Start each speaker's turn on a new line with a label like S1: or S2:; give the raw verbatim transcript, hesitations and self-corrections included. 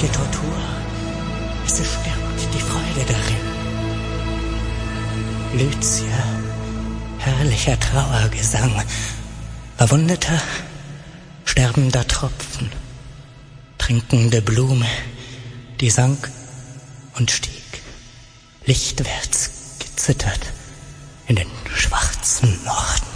S1: die Tortur, es stirbt die Freude darin. Lucia, herrlicher Trauergesang, verwundeter, sterbender Tropfen, trinkende Blume, die sank und stieg, lichtwärts gezittert in den schwarzen Norden.